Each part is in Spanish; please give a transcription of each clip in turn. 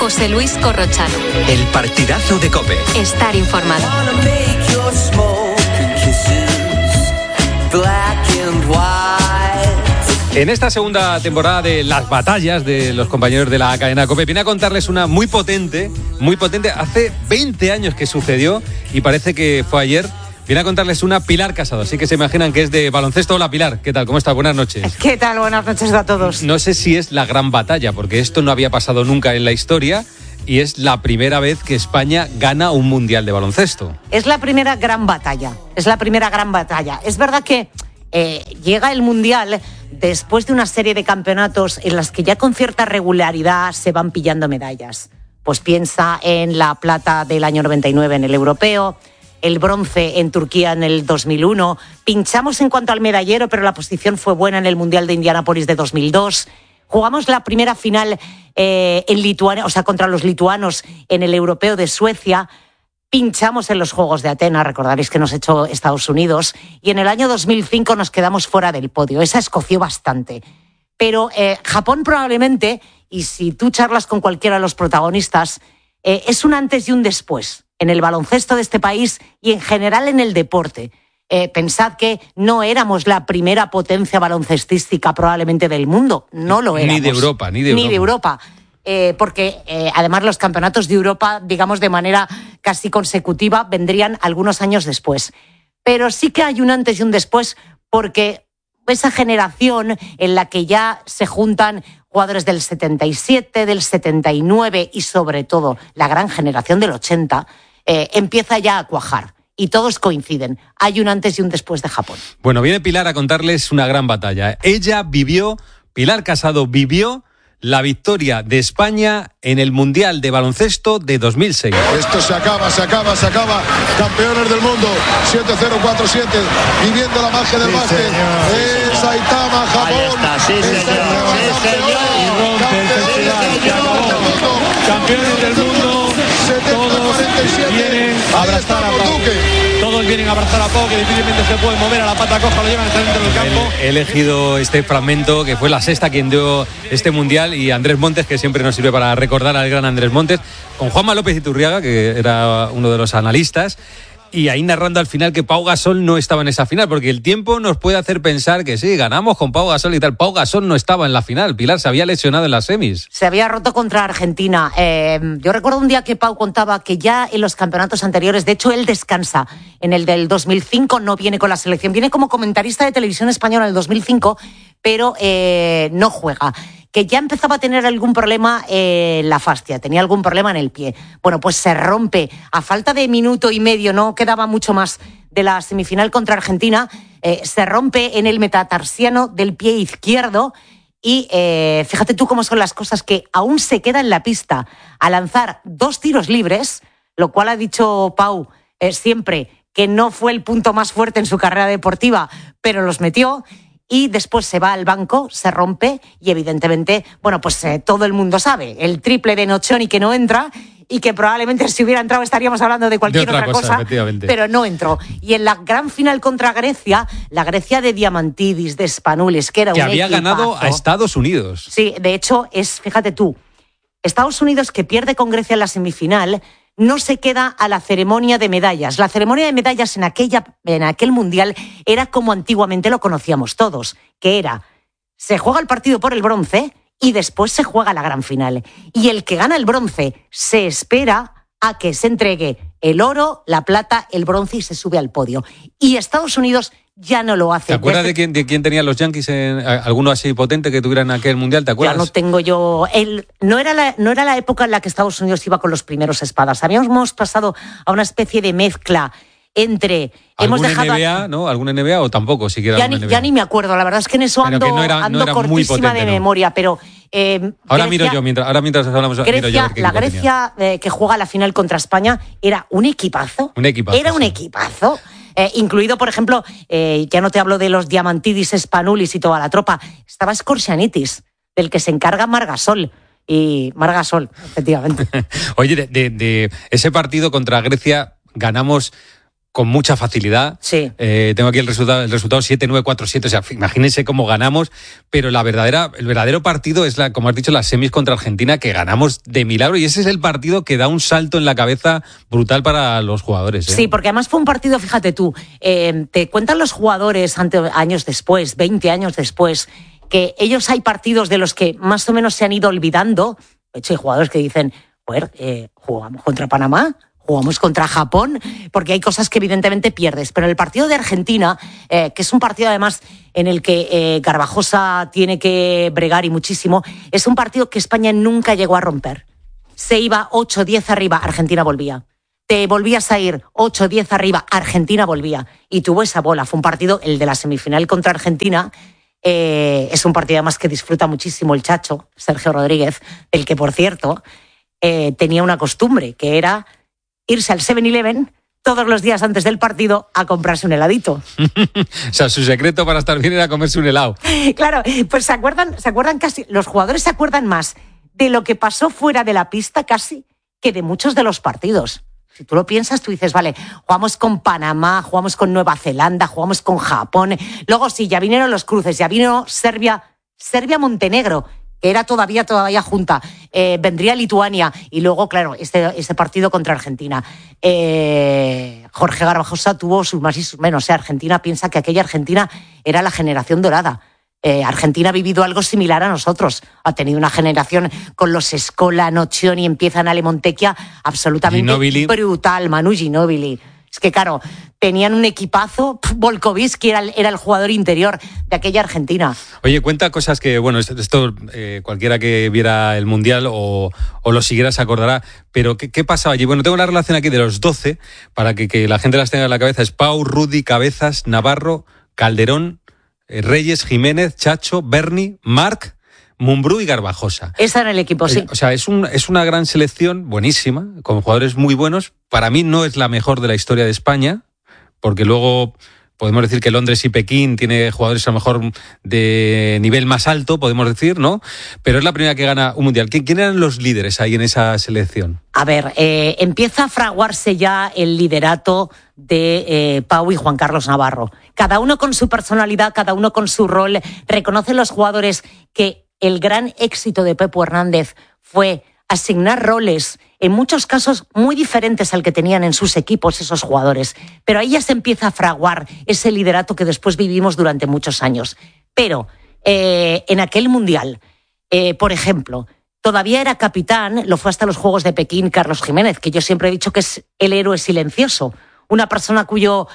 José Luis Corrochano. El partidazo de COPE. Estar informado. En esta segunda temporada de las batallas de los compañeros de la cadena COPE, viene a contarles una muy potente, hace 20 años que sucedió y parece que fue ayer. Viene a contarles una Pilar Casado, así que se imaginan que es de baloncesto. Hola Pilar, ¿qué tal? ¿Cómo estás? Buenas noches. ¿Qué tal? Buenas noches a todos. No sé si es la gran batalla, porque esto no había pasado nunca en la historia y es la primera vez que España gana un mundial de baloncesto. Es la primera gran batalla, Es verdad que llega el mundial después de una serie de campeonatos en las que ya con cierta regularidad se van pillando medallas. Pues piensa en la plata del año 99 en el europeo, el bronce en Turquía en el 2001. Pinchamos en cuanto al medallero, pero la posición fue buena en el Mundial de Indianápolis de 2002. Jugamos la primera final en Lituania, contra los lituanos en el europeo de Suecia. Pinchamos en los Juegos de Atenas, recordaréis que nos echó Estados Unidos. Y en el año 2005 nos quedamos fuera del podio. Esa escoció bastante. Pero Japón probablemente, y si tú charlas con cualquiera de los protagonistas, es un antes y un después en el baloncesto de este país y en general en el deporte. Pensad que no éramos la primera potencia baloncestística probablemente del mundo, no lo éramos. Ni de Europa. Porque además los campeonatos de Europa, digamos de manera casi consecutiva, vendrían algunos años después. Pero sí que hay un antes y un después, porque esa generación en la que ya se juntan jugadores del 77, del 79 y sobre todo la gran generación del 80, empieza ya a cuajar. Y todos coinciden. Hay un antes y un después de Japón. Bueno, viene Pilar a contarles una gran batalla. Pilar Casado vivió la victoria de España en el Mundial de Baloncesto de 2006. Esto se acaba. Campeones del mundo, 7-0-4-7, viviendo la magia del básquet. Saitama, Japón. Campeones del mundo. Todos vienen a abrazar a Pau, que difícilmente se puede mover, a la pata coja lo llevan hasta dentro del campo. He elegido este fragmento, que fue la sexta quien dio este mundial, y Andrés Montes, que siempre nos sirve para recordar al gran Andrés Montes, con Juanma López Iturriaga, que era uno de los analistas, y ahí narrando al final que Pau Gasol no estaba en esa final, porque el tiempo nos puede hacer pensar que sí, ganamos con Pau Gasol y tal. Pau Gasol no estaba en la final, Pilar, se había lesionado en las semis. Se había roto contra Argentina. Yo recuerdo un día que Pau contaba que ya en los campeonatos anteriores, de hecho él descansa, en el del 2005 no viene con la selección, viene como comentarista de televisión española en el 2005, pero no juega. Que ya empezaba a tener algún problema en la fascia, tenía algún problema en el pie. Bueno, pues se rompe a falta de minuto y medio, no quedaba mucho más de la semifinal contra Argentina, se rompe en el metatarsiano del pie izquierdo y fíjate tú cómo son las cosas, que aún se queda en la pista a lanzar 2 tiros libres, lo cual ha dicho Pau siempre que no fue el punto más fuerte en su carrera deportiva, pero los metió. Y después se va al banco, se rompe y evidentemente, todo el mundo sabe, el triple de Nocioni que no entra y que probablemente si hubiera entrado estaríamos hablando de cualquier otra cosa, pero no entró. Y en la gran final contra Grecia, la Grecia de Diamantidis, de Spanoulis, que era un había equipazo. Ganado a Estados Unidos. Sí, de hecho, fíjate tú, Estados Unidos, que pierde con Grecia en la semifinal, no se queda a la ceremonia de medallas. La ceremonia de medallas en aquel mundial era como antiguamente lo conocíamos todos, que era, se juega el partido por el bronce y después se juega la gran final. Y el que gana el bronce se espera a que se entregue el oro, la plata, el bronce y se sube al podio. Y Estados Unidos ya no lo hace. ¿Te acuerdas de quién tenían los Yankees, alguno así potente que tuvieran aquel mundial? ¿Te acuerdas? Ya no tengo yo. No era la época en la que Estados Unidos iba con los primeros espadas. Habíamos pasado a una especie de mezcla entre. ¿Algún NBA, ¿no? ¿Algún NBA o tampoco siquiera? Ya ni me acuerdo. La verdad es que en eso ando cortísima de memoria, pero. Ahora Grecia, mientras hablamos. Grecia, la Grecia que juega la final contra España era un equipazo. Era un equipazo. Incluido, por ejemplo, ya no te hablo de los Diamantidis, Spanoulis y toda la tropa, estaba Scorsianitis, del que se encarga Margasol. Y Margasol, efectivamente. Oye, de ese partido contra Grecia ganamos con mucha facilidad. Sí. Tengo aquí el resultado 7-9-4-7. O sea, imagínense cómo ganamos, pero el verdadero partido es, como has dicho, las semis contra Argentina, que ganamos de milagro, y ese es el partido que da un salto en la cabeza brutal para los jugadores. Sí, porque además fue un partido, fíjate tú, te cuentan los jugadores años después, 20 años después, que ellos hay partidos de los que más o menos se han ido olvidando. De hecho, hay jugadores que dicen, joder, jugamos contra Panamá, jugamos contra Japón, porque hay cosas que evidentemente pierdes. Pero el partido de Argentina, que es un partido además en el que Garbajosa tiene que bregar y muchísimo, es un partido que España nunca llegó a romper. Se iba 8-10 arriba, Argentina volvía. Te volvías a ir 8-10 arriba, Argentina volvía. Y tuvo esa bola. Fue un partido, el de la semifinal contra Argentina, es un partido además que disfruta muchísimo el Chacho, Sergio Rodríguez, el que, por cierto, tenía una costumbre, que era irse al 7-Eleven todos los días antes del partido a comprarse un heladito. O sea, su secreto para estar bien era comerse un helado. Claro, pues se acuerdan casi, los jugadores se acuerdan más de lo que pasó fuera de la pista casi que de muchos de los partidos. Si tú lo piensas, tú dices, vale, jugamos con Panamá, jugamos con Nueva Zelanda, jugamos con Japón. Luego sí, ya vinieron los cruces, ya vino Serbia-Montenegro, que era todavía junta. Vendría Lituania y luego, claro, este partido contra Argentina. Jorge Garbajosa tuvo sus más y sus menos. Argentina piensa que aquella Argentina era la generación dorada. Argentina ha vivido algo similar a nosotros. Ha tenido una generación con los Scola, Nocioni, empiezan Ale Montecchia, absolutamente Ginóbili. Brutal, Manu Ginóbili. Es que, claro, tenían un equipazo. Volkovitsky era el jugador interior de aquella Argentina. Oye, cuenta cosas que, bueno, esto cualquiera que viera el Mundial o lo siguiera se acordará, pero ¿qué pasaba allí? Bueno, tengo la relación aquí de los 12, para que la gente las tenga en la cabeza. Es Pau, Rudy, Cabezas, Navarro, Calderón, Reyes, Jiménez, Chacho, Berni, Marc, Mumbrú y Garbajosa. Ese era el equipo, sí. O sea, es una gran selección, buenísima, con jugadores muy buenos. Para mí no es la mejor de la historia de España, porque luego podemos decir que Londres y Pekín tiene jugadores a lo mejor de nivel más alto, podemos decir, ¿no? Pero es la primera que gana un Mundial. ¿Quién eran los líderes ahí en esa selección? A ver, empieza a fraguarse ya el liderato de Pau y Juan Carlos Navarro. Cada uno con su personalidad, cada uno con su rol. Reconocen los jugadores que el gran éxito de Pepu Hernández fue asignar roles, en muchos casos muy diferentes al que tenían en sus equipos esos jugadores. Pero ahí ya se empieza a fraguar ese liderato que después vivimos durante muchos años. Pero en aquel Mundial, por ejemplo, todavía era capitán, lo fue hasta los Juegos de Pekín, Carlos Jiménez, que yo siempre he dicho que es el héroe silencioso. Una persona cuyo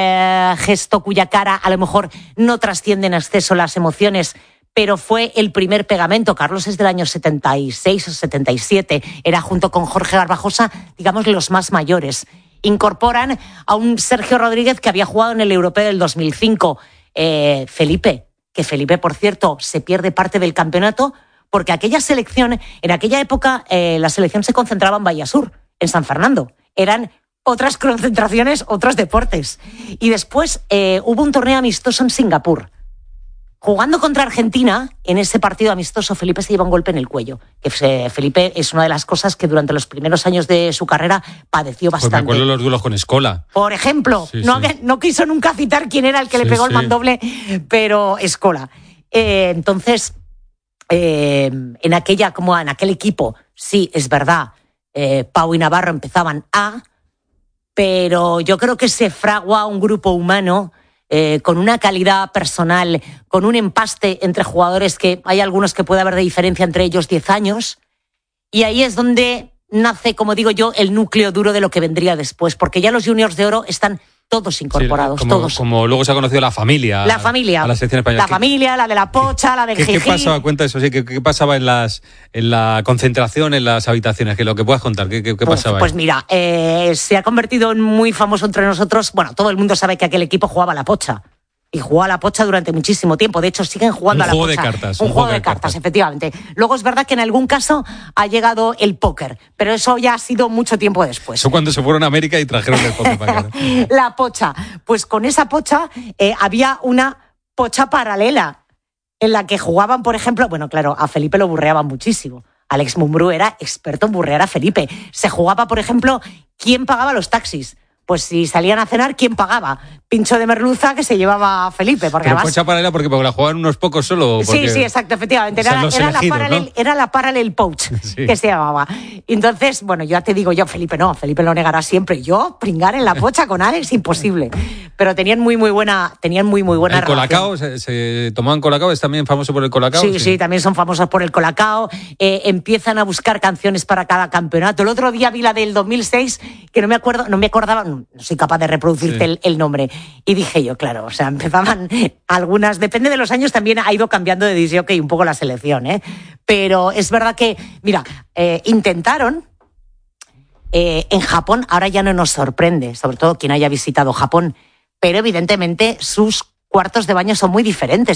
gesto, cuya cara a lo mejor no trasciende en exceso las emociones, pero fue el primer pegamento. Carlos es del año 76 o 77, era junto con Jorge Garbajosa, digamos, los más mayores. Incorporan a un Sergio Rodríguez que había jugado en el Europeo del 2005, Felipe, por cierto, se pierde parte del campeonato porque aquella selección, en aquella época, la selección se concentraba en Vallasur, en San Fernando. Eran otras concentraciones, otros deportes. Y después hubo un torneo amistoso en Singapur. Jugando contra Argentina, en ese partido amistoso, Felipe se lleva un golpe en el cuello. Que Felipe es una de las cosas que durante los primeros años de su carrera padeció bastante. Pues me acuerdo de los duelos con Scola. Por ejemplo, sí. No quiso nunca citar quién era el que le pegó el mandoble, pero Scola. Entonces, en aquel equipo, sí, es verdad, Pau y Navarro empezaban pero yo creo que se fragua un grupo humano con una calidad personal, con un empaste entre jugadores que hay algunos que puede haber de diferencia entre ellos 10 años, y ahí es donde nace, como digo yo, el núcleo duro de lo que vendría después, porque ya los juniors de oro están todos incorporados, todos. Como luego se ha conocido la familia. A la selección española. La familia, la de la Pocha, la del Jijí. ¿Qué pasaba? Cuenta eso, sí. ¿Qué pasaba en la concentración, en las habitaciones? Que lo que puedas contar, ¿qué pasaba ahí? Pues mira, se ha convertido en muy famoso entre nosotros. Bueno, todo el mundo sabe que aquel equipo jugaba a la Pocha. Y jugó a la Pocha durante muchísimo tiempo. De hecho, siguen jugando a la Pocha. Un juego de cartas, efectivamente. Luego es verdad que en algún caso ha llegado el póker, pero eso ya ha sido mucho tiempo después. Eso cuando se fueron a América y trajeron el póker para acá. La Pocha. Pues con esa Pocha había una Pocha paralela en la que jugaban, por ejemplo, bueno, claro, a Felipe lo burreaban muchísimo. Alex Mumbrú era experto en burrear a Felipe. Se jugaba, por ejemplo, quién pagaba los taxis. pues si salían a cenar, ¿quién pagaba? Pincho de merluza que se llevaba Felipe. Porque pero además, pocha paralela porque la jugaban unos pocos solo. Porque, sí, exacto, efectivamente. O sea, Era la parallel poach, sí, que se llamaba. Entonces, bueno, ya te digo yo, Felipe lo negará siempre. Yo, pringar en la pocha con Alex, imposible. Pero tenían muy buena relación. ¿El colacao? ¿Se tomaban colacao? ¿Es también famoso por el colacao? Sí, también son famosos por el colacao. Empiezan a buscar canciones para cada campeonato. El otro día vi la del 2006, que no me acordaba, no soy capaz de reproducirte el nombre. Y dije yo, claro, o sea, empezaban algunas, depende de los años, también ha ido cambiando de disc jockey un poco la selección, ¿eh? Pero es verdad que, mira, intentaron en Japón, ahora ya no nos sorprende, sobre todo quien haya visitado Japón, pero evidentemente sus cuartos de baño son muy diferentes.